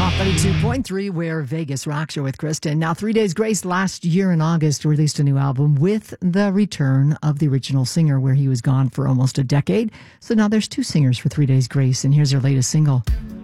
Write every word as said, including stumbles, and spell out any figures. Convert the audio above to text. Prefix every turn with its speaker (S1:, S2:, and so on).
S1: Hot thirty-two point three, where Vegas rocks you with Kristen. Now, Three Days Grace last year in August released a new album with the return of the original singer, where he was gone for almost a decade. So now there's two singers for Three Days Grace, and here's their latest single.